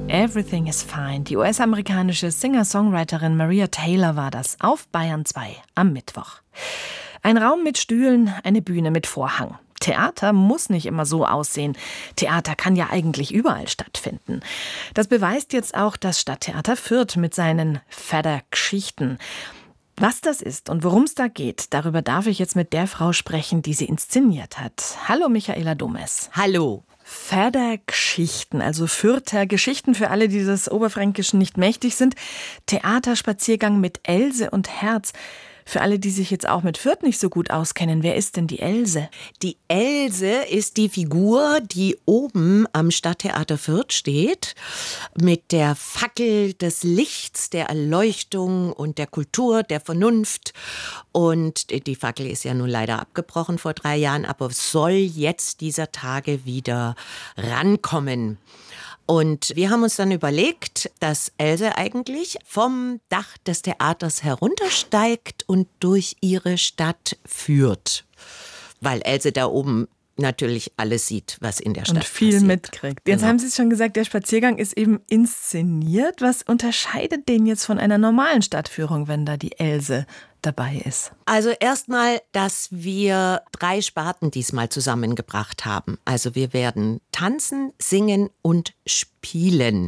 Everything is Fine. Die US-amerikanische Singer-Songwriterin Maria Taylor war das auf Bayern 2 am Mittwoch. Ein Raum mit Stühlen, eine Bühne mit Vorhang. Theater muss nicht immer so aussehen. Theater kann ja eigentlich überall stattfinden. Das beweist jetzt auch das Stadttheater Fürth mit seinen Pfäder-Geschichten. Was das ist und worum es da geht, darüber darf ich jetzt mit der Frau sprechen, die sie inszeniert hat. Hallo Michaela Domes. Hallo. Pfäder-Geschichten, also Fürther Geschichten für alle, die des Oberfränkischen nicht mächtig sind. Theaterspaziergang mit Else und Herz. Für alle, die sich jetzt auch mit Fürth nicht so gut auskennen, wer ist denn die Else? Die Else ist die Figur, die oben am Stadttheater Fürth steht, mit der Fackel des Lichts, der Erleuchtung und der Kultur, der Vernunft. Und die Fackel ist ja nun leider abgebrochen vor 3 Jahren, aber soll jetzt dieser Tage wieder rankommen. Und wir haben uns dann überlegt, dass Else eigentlich vom Dach des Theaters heruntersteigt und durch ihre Stadt führt. Weil Else da oben natürlich alles sieht, was in der Stadt passiert. Und viel mitkriegt. Jetzt Genau. haben Sie es schon gesagt, der Spaziergang ist eben inszeniert. Was unterscheidet den jetzt von einer normalen Stadtführung, wenn da die Else dabei ist? Also erstmal, dass wir 3 Sparten diesmal zusammengebracht haben. Also wir werden tanzen, singen und spielen.